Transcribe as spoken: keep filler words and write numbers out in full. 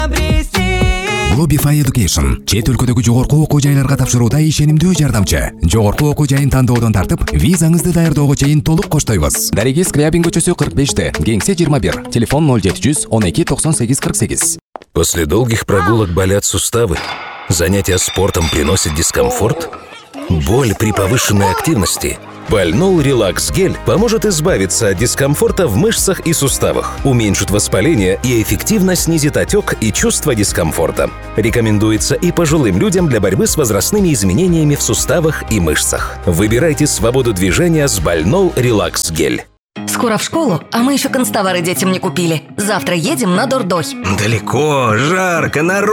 Lobify Education чет өлкөдөгү жогорку окуу жайларга тапшырууда ишенимдүү жардамчы. Жогорку окуу жайын тандоодон тартып, визаңызды даярдоого чейин толук коштойбуз. Дареги Скрябин көчөсү кырк беште, Кеңсе жыйырма бир, телефон ноль жети жүз он эки токсон сегиз кырк сегиз. После долгих прогулок болят суставы. Занятия спортом приносят дискомфорт. Боль при повышенной активности. Бальнол Релакс Гель поможет избавиться от дискомфорта в мышцах и суставах, уменьшит воспаление и эффективно снизит отек и чувство дискомфорта. Рекомендуется и пожилым людям для борьбы с возрастными изменениями в суставах и мышцах. Выбирайте свободу движения с Бальнол Релакс Гель. Скоро в школу, а мы еще констовары детям не купили. Завтра едем на Дордой. Далеко, жарко, народ.